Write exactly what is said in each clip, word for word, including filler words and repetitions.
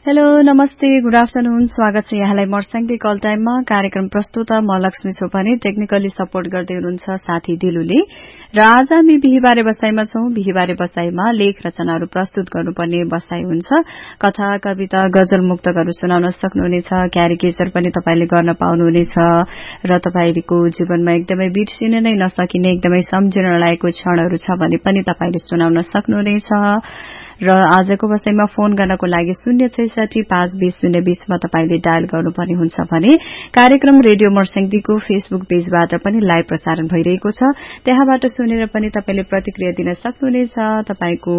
hello नमस्ते good afternoon स्वागत छ यहाँलाई मर्स्याङदी कल टाइममा कार्यक्रम प्रस्तुता म लक्ष्मी छोपनी टेक्निकली सपोर्ट गर्दै हुनुहुन्छ साथी दिलुले र आज हामी बिहीबारे बसाईमा छौं बिहीबारे बसाईमा लेख रचनाहरू प्रस्तुत गर्नुपर्ने बसाई हुन्छ कथा कविता गजल मुक्तकहरू सुनाउन सक्नुहुनेछ क्यारिकेचर पनि तपाईले गर्न पाउनुहुनेछ र तपाईको जीवनमा एकदमै बिर्सिन नै नसकिने एकदमै सम्झिन लागेको क्षणहरू छ भने पनि तपाईले सुनाउन सक्नुहुनेछ र आजको बसाईमा फोन गर्नको लागि शून्य छैसठी पाँच बीस शून्य बीसमा तपाईले डायल गर्नुपर्ने हुन्छ भने कार्यक्रम रेडियो मर्स्याङदीको फेसबुक पेजबाट पनि लाइभ प्रसारण भइरहेको छ त्यहाँबाट सुनेर पनि तपाईले प्रतिक्रिया दिन सक्नुहुनेछ तपाईको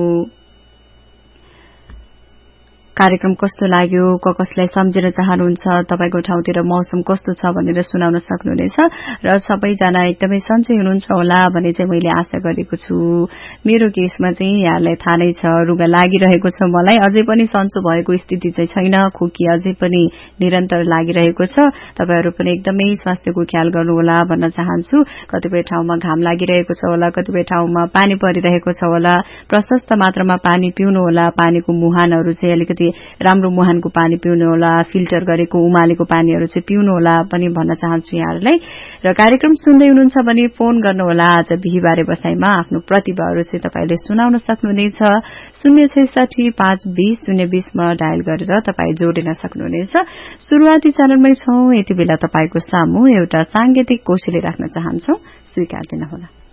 कार्यक्रम कस्तो लाग्यो क कसलाई सम्झिन चाहनुहुन्छ तपाईको ठाउँतिर मौसम कस्तो छ भनेर सुनाउन सक्नुहुनेछ र सबैजना एकदमै सन्चै हुनुहुन्छ होला भन्ने चाहिँ मैले आशा गरेको छु मेरो केसमा चाहिँ यहाँलाई थाहा नै छ रुगा लागिरहेको छ मलाई अझै पनि सन्चो भएको स्थिति चाहिँ छैन खोकी अझै पनि निरन्तर लागिरहेको छ तपाईहरु पनि एकदमै स्वास्थ्यको ख्याल गर्नु होला भन्न चाहन्छु कतिपय ठाउँमा घाम लागिरहेको छ होला कतिपय ठाउँमा पानी परिरहेको छ होला प्रशस्त मात्रामा पानी पिउनु होला पानीको मुहानहरू चाहिँ अलिकति राम्रो मुहानको पानी पिउनु होला फिल्टर गरेको उमालेको पानीहरू चाहिँ पिउनु होला पनि भन्न चाहन्छु यहाँहरुलाई र कार्यक्रम सुन्दै हुनुहुन्छ भने फोन गर्नु होला आज बिहीबारे बसाईमा आफ्नो प्रतिभाहरू चाहिँ तपाईले सुनाउन सक्नुहुनेछ शून्य छैसठी पाँच बीस शून्य बीस मा डायल गरेर तपाई जोडिन सक्नुहुनेछ सुरुवाती चरणमै छौं यति बेला तपाईको सामु एउटा सांगीतिक कोसेली राख्न चाहन्छौ स्वीकार दिनुहोला